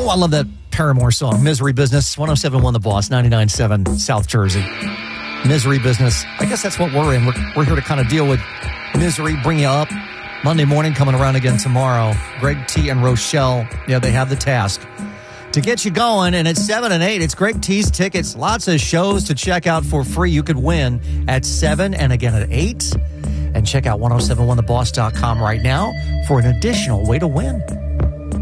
Oh, I love that Paramore song, Misery Business, 107.1 The Boss, 99.7 South Jersey. Misery Business. I guess that's what we're in. We're here to kind of deal with misery, bring you up. Monday morning coming around again tomorrow. Greg T and Rochelle, they have the task to get you going. And at 7 and 8, it's Greg T's tickets. Lots of shows to check out for free. You could win at 7 and again at 8. And check out 1071theboss.com right now for an additional way to win.